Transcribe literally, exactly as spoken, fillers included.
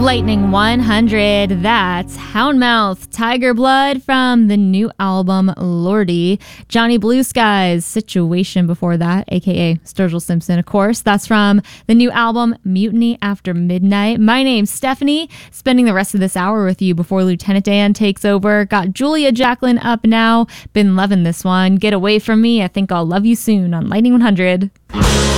Lightning one hundred, that's Houndmouth, Tiger Blood from the new album Lordy. Johnny Blue Skies, Situation before that, aka Sturgill Simpson, of course. That's from the new album Mutiny After Midnight. My name's Stephanie, spending the rest of this hour with you before Lieutenant Dan takes over. Got Julia Jacqueline up now. Been loving this one. Get Away From Me, I Think I'll Love You Soon on Lightning one hundred.